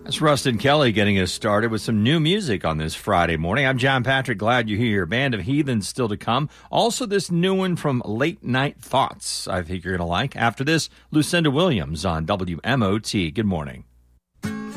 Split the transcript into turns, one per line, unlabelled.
That's Rustin Kelly getting us started with some new music on this Friday morning. I'm John Patrick. Glad you're here. Band of Heathens still to come. Also, this new one from Late Night Thoughts I think you're going to like. After this, Lucinda Williams on WMOT. Good morning.